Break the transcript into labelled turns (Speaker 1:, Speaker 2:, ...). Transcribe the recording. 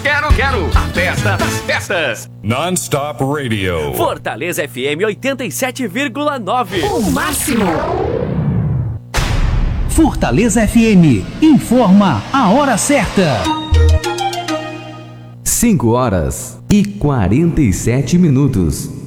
Speaker 1: quero. A festa das festas.
Speaker 2: Non-Stop Radio.
Speaker 3: Fortaleza FM 87,9.
Speaker 4: O máximo.
Speaker 5: Fortaleza FM informa a hora certa.
Speaker 6: 5 horas e 47 minutos.